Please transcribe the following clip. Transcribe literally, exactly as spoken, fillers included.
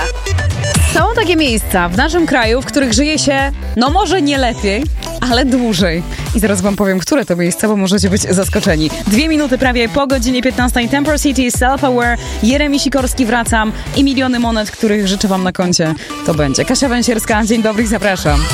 Są takie miejsca w naszym kraju, w których żyje się, no może nie lepiej, ale dłużej. I zaraz wam powiem, które to miejsca, bo możecie być zaskoczeni. Dwie minuty prawie po godzinie piętnastej. Temper City, Self-Aware, Jeremi Sikorski, Wracam i miliony monet, których życzę wam na koncie. To będzie Kasia Węsierska. Dzień dobry, zapraszam.